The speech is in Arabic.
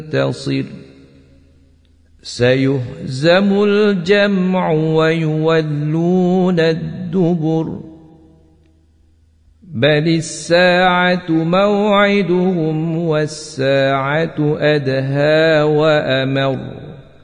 ينتصر سيهزم الجمع ويولون الدبر بل الساعة موعدهم والساعة أدهى وأمر